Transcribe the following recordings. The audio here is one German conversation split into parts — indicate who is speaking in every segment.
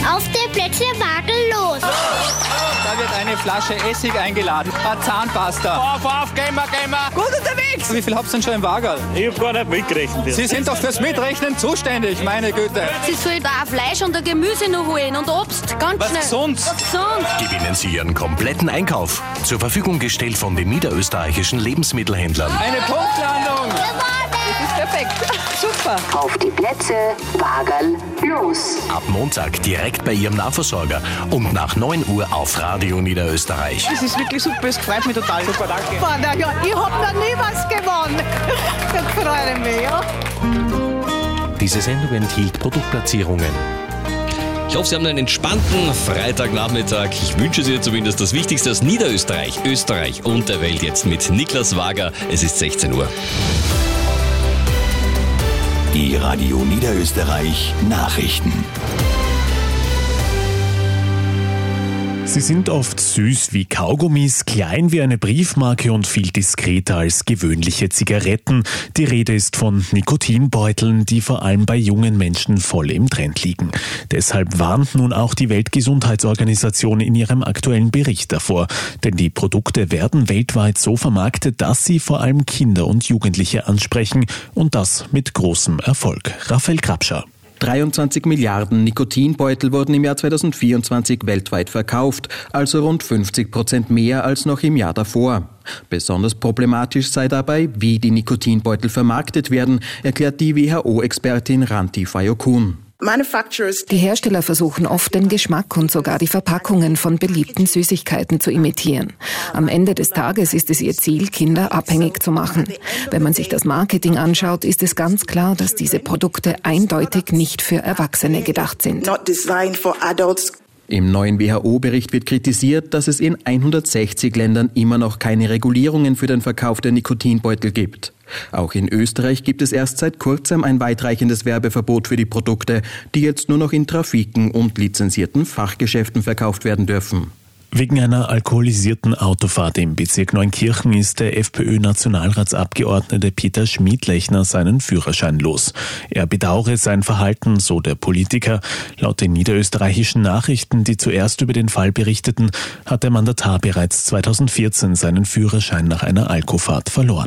Speaker 1: Auf die Plätze, Wagel, los!
Speaker 2: Da wird eine Flasche Essig eingeladen, ein paar Zahnpasta.
Speaker 3: Auf, gehen wir!
Speaker 2: Gut unterwegs! Wie viel habt ihr denn schon im Wagel?
Speaker 3: Ich hab gar nicht mitgerechnet.
Speaker 2: Sie sind doch fürs Mitrechnen zuständig, meine Güte.
Speaker 4: Sie soll da Fleisch und Gemüse noch holen und Obst, ganz
Speaker 2: Was
Speaker 4: schnell.
Speaker 2: gesund?
Speaker 4: Was gesund.
Speaker 5: Gewinnen Sie Ihren kompletten Einkauf. Zur Verfügung gestellt von den niederösterreichischen Lebensmittelhändlern.
Speaker 2: Eine Punktlandung!
Speaker 1: Gewonnen!
Speaker 2: Ist perfekt. Super.
Speaker 6: Auf die Plätze, Wagel, los!
Speaker 5: Ab Montag direkt bei Ihrem Nahversorger und nach 9 Uhr auf Radio Niederösterreich.
Speaker 7: Das ist wirklich super, es freut mich total.
Speaker 3: Super, danke.
Speaker 7: Boah, na ja, ich hab noch nie was gewonnen. Das freut mich, ja.
Speaker 5: Diese Sendung enthielt Produktplatzierungen.
Speaker 8: Ich hoffe, Sie haben einen entspannten Freitagnachmittag. Ich wünsche Sie zumindest das Wichtigste aus Niederösterreich, Österreich und der Welt jetzt mit Niklas Wager. Es ist 16 Uhr.
Speaker 9: Die Radio Niederösterreich Nachrichten.
Speaker 10: Sie sind oft süß wie Kaugummis, klein wie eine Briefmarke und viel diskreter als gewöhnliche Zigaretten. Die Rede ist von Nikotinbeuteln, die vor allem bei jungen Menschen voll im Trend liegen. Deshalb warnt nun auch die Weltgesundheitsorganisation in ihrem aktuellen Bericht davor. Denn die Produkte werden weltweit so vermarktet, dass sie vor allem Kinder und Jugendliche ansprechen. Und das mit großem Erfolg. Raphael Krapscher.
Speaker 11: 23 Milliarden Nikotinbeutel wurden im Jahr 2024 weltweit verkauft, also rund 50% mehr als noch im Jahr davor. Besonders problematisch sei dabei, wie die Nikotinbeutel vermarktet werden, erklärt die WHO-Expertin Ranti Fayokun.
Speaker 12: Die Hersteller versuchen oft, den Geschmack und sogar die Verpackungen von beliebten Süßigkeiten zu imitieren. Am Ende des Tages ist es ihr Ziel, Kinder abhängig zu machen. Wenn man sich das Marketing anschaut, ist es ganz klar, dass diese Produkte eindeutig nicht für Erwachsene gedacht sind.
Speaker 11: Im neuen WHO-Bericht wird kritisiert, dass es in 160 Ländern immer noch keine Regulierungen für den Verkauf der Nikotinbeutel gibt. Auch in Österreich gibt es erst seit kurzem ein weitreichendes Werbeverbot für die Produkte, die jetzt nur noch in Trafiken und lizenzierten Fachgeschäften verkauft werden dürfen.
Speaker 10: Wegen einer alkoholisierten Autofahrt im Bezirk Neunkirchen ist der FPÖ-Nationalratsabgeordnete Peter Schmiedlechner seinen Führerschein los. Er bedauere sein Verhalten, so der Politiker. Laut den niederösterreichischen Nachrichten, die zuerst über den Fall berichteten, hat der Mandatar bereits 2014 seinen Führerschein nach einer Alkofahrt verloren.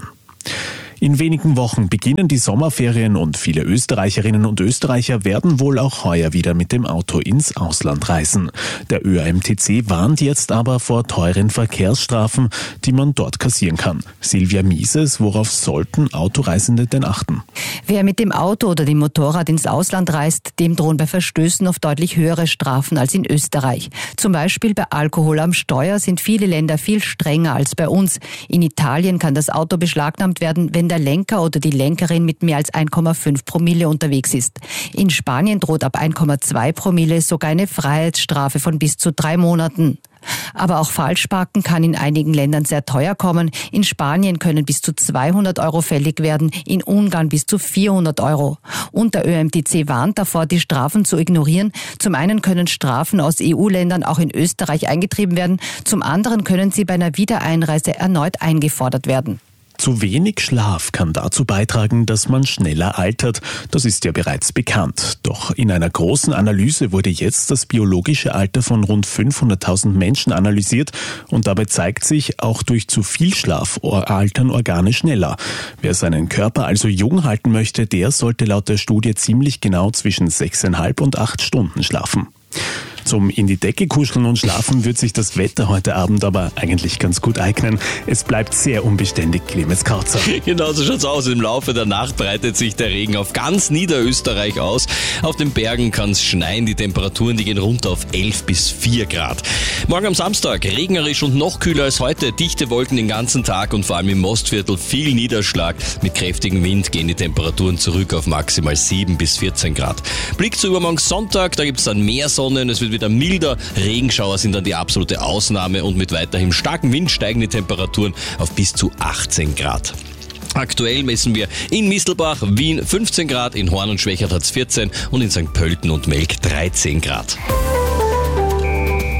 Speaker 10: In wenigen Wochen beginnen die Sommerferien und viele Österreicherinnen und Österreicher werden wohl auch heuer wieder mit dem Auto ins Ausland reisen. Der ÖAMTC warnt jetzt aber vor teuren Verkehrsstrafen, die man dort kassieren kann. Silvia Mieses, worauf sollten Autoreisende denn achten?
Speaker 13: Wer mit dem Auto oder dem Motorrad ins Ausland reist, dem drohen bei Verstößen oft deutlich höhere Strafen als in Österreich. Zum Beispiel bei Alkohol am Steuer sind viele Länder viel strenger als bei uns. In Italien kann das Auto beschlagnahmt werden, wenn der Lenker oder die Lenkerin mit mehr als 1,5 Promille unterwegs ist. In Spanien droht ab 1,2 Promille sogar eine Freiheitsstrafe von bis zu 3 Monaten. Aber auch Falschparken kann in einigen Ländern sehr teuer kommen. In Spanien können bis zu 200 € fällig werden, in Ungarn bis zu 400 €. Und der ÖMTC warnt davor, die Strafen zu ignorieren. Zum einen können Strafen aus EU-Ländern auch in Österreich eingetrieben werden, zum anderen können sie bei einer Wiedereinreise erneut eingefordert werden.
Speaker 10: Zu wenig Schlaf kann dazu beitragen, dass man schneller altert. Das ist ja bereits bekannt. Doch in einer großen Analyse wurde jetzt das biologische Alter von rund 500.000 Menschen analysiert und dabei zeigt sich, auch durch zu viel Schlaf altern Organe schneller. Wer seinen Körper also jung halten möchte, der sollte laut der Studie ziemlich genau zwischen 6,5 und 8 Stunden schlafen. Zum in die Decke kuscheln und schlafen wird sich das Wetter heute Abend aber eigentlich ganz gut eignen. Es bleibt sehr unbeständig, Clemens Kautzer.
Speaker 8: Genau so schaut's aus. Im Laufe der Nacht breitet sich der Regen auf ganz Niederösterreich aus. Auf den Bergen kann es schneien. Die Temperaturen, die gehen runter auf 11 bis 4 Grad. Morgen am Samstag regnerisch und noch kühler als heute. Dichte Wolken den ganzen Tag und vor allem im Mostviertel viel Niederschlag. Mit kräftigem Wind gehen die Temperaturen zurück auf maximal 7 bis 14 Grad. Blick zu übermorgen Sonntag, da gibt's dann mehr Sonne und es wird wieder milder. Regenschauer sind dann die absolute Ausnahme und mit weiterhin starkem Wind steigen die Temperaturen auf bis zu 18 Grad. Aktuell messen wir in Mistelbach, Wien 15 Grad, in Horn und Schwächert hat's 14 und in St. Pölten und Melk 13 Grad.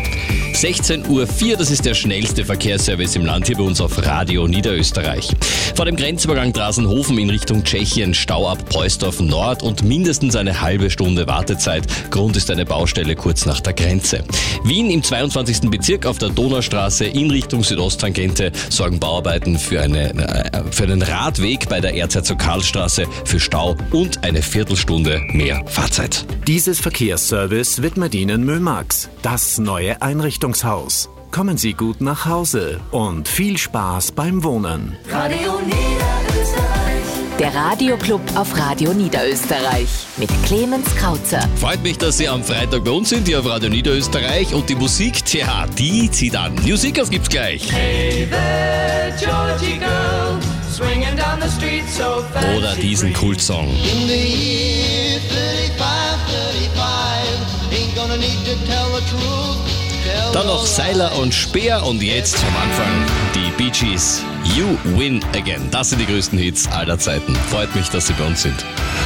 Speaker 8: 16:04 Uhr, das ist der schnellste Verkehrsservice im Land hier bei uns auf Radio Niederösterreich. Vor dem Grenzübergang Drasenhofen in Richtung Tschechien Stau ab Poisdorf Nord und mindestens eine halbe Stunde Wartezeit. Grund ist eine Baustelle kurz nach der Grenze. Wien im 22. Bezirk auf der Donaustraße in Richtung Südosttangente sorgen Bauarbeiten für einen Radweg bei der Erzherzog-Karl-Straße für Stau und eine Viertelstunde mehr Fahrzeit.
Speaker 14: Dieses Verkehrsservice widmet Ihnen Mömax, das neue Einrichtungshaus. Kommen Sie gut nach Hause und viel Spaß beim Wohnen.
Speaker 15: Radio Niederösterreich. Der Radioclub auf Radio Niederösterreich mit Clemens Krauzer.
Speaker 8: Freut mich, dass Sie am Freitag bei uns sind, hier auf Radio Niederösterreich. Und die Musik, tja, die zieht an. Musik gibt's gleich.
Speaker 16: Hey there, Georgie girl, swinging down the street so fast.
Speaker 8: Oder diesen Kultsong.
Speaker 16: In the year 35, ain't gonna need to tell the truth.
Speaker 8: Dann noch Seiler und Speer und jetzt am Anfang die Bee Gees. You Win Again. Das sind die größten Hits aller Zeiten. Freut mich, dass Sie bei uns sind.